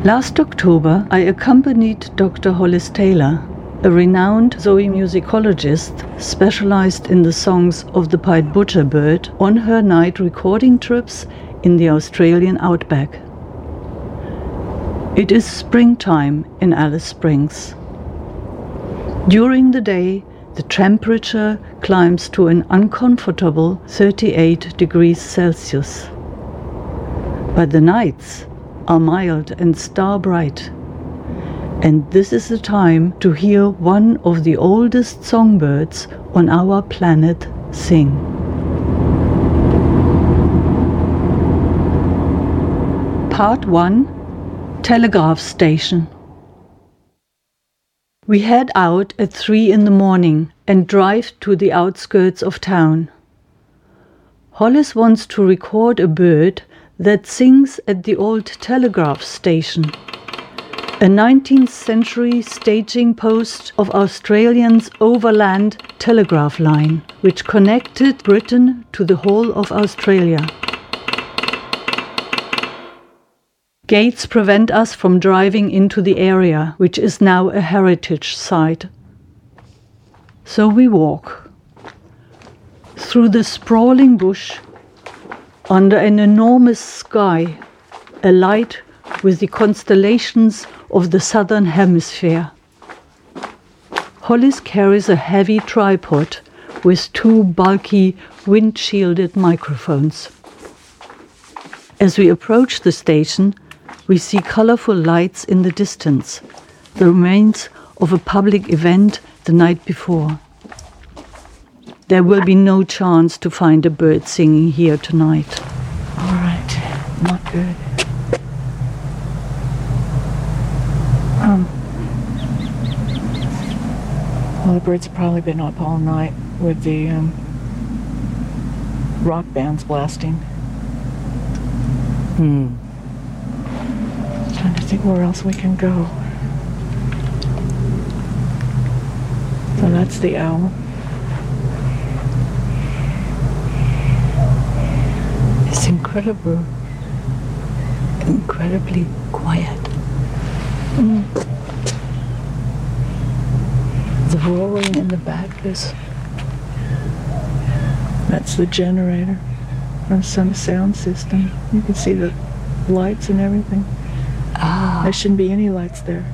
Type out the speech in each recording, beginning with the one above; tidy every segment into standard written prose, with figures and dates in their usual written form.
Last October, I accompanied Dr. Hollis Taylor, a renowned zoomusicologist specialized in the songs of the pied butcherbird, on her night recording trips in the Australian outback. It is springtime in Alice Springs. During the day, the temperature climbs to an uncomfortable 38 degrees Celsius. But the nights are mild and star-bright. And this is the time to hear one of the oldest songbirds on our planet sing. Part 1. Telegraph Station. We head out at 3 in the morning and drive to the outskirts of town. Hollis wants to record a bird that sings at the old telegraph station, a 19th century staging post of Australia's overland telegraph line, which connected Britain to the whole of Australia. Gates prevent us from driving into the area, which is now a heritage site. So we walk through the sprawling bush, under an enormous sky, alight with the constellations of the southern hemisphere. Hollis carries a heavy tripod with 2 bulky wind-shielded microphones. As we approach the station, we see colorful lights in the distance, the remains of a public event the night before. There will be no chance to find a bird singing here tonight. All right, not good. Well, the birds have probably been up all night with the rock bands blasting. Trying to think where else we can go. So that's the owl. It's incredibly quiet. The roaring in the back is... That's the generator from some sound system. You can see the lights and everything. There shouldn't be any lights there.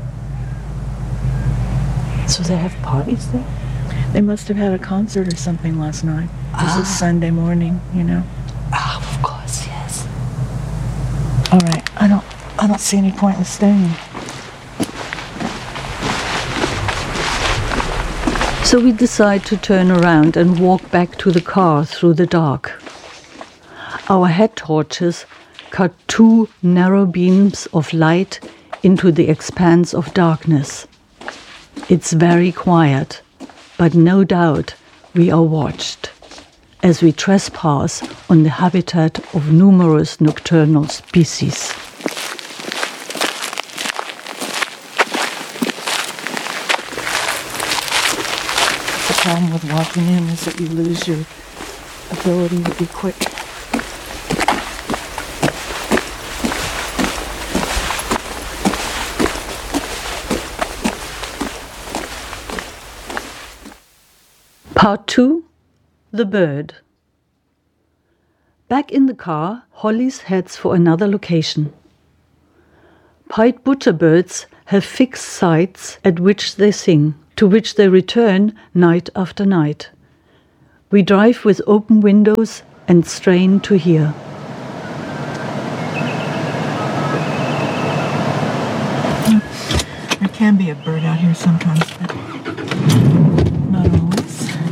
So they have parties there? They must have had a concert or something last night. This is Sunday morning, you know. Of course, yes. All right, I don't see any point in staying. So we decide to turn around and walk back to the car through the dark. Our head torches cut 2 narrow beams of light into the expanse of darkness. It's very quiet, but no doubt we are watched as we trespass on the habitat of numerous nocturnal species. The problem with walking in is that you lose your ability to be quick. Part 2. The bird. Back in the car, Hollis heads for another location. Pied butcherbirds have fixed sites at which they sing, to which they return night after night. We drive with open windows and strain to hear. There can be a bird out here sometimes, but